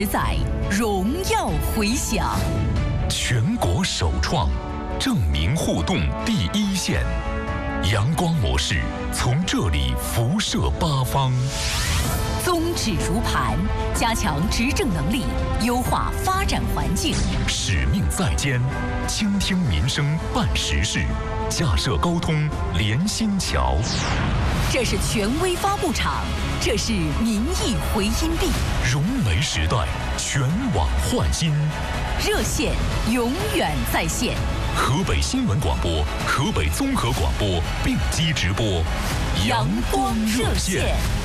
载，荣耀回响。 全国首创，证明互动第一线，阳光模式从这里辐射八方。 宗旨如磐，加强执政能力，优化发展环境。 使命在肩，倾听民生办实事，架设沟通连心桥。 这是权威发布场，这是民意回音壁。 融媒时代，全网焕新。 热线永远在线。 河北新闻广播、河北综合广播并机直播， 阳光热线。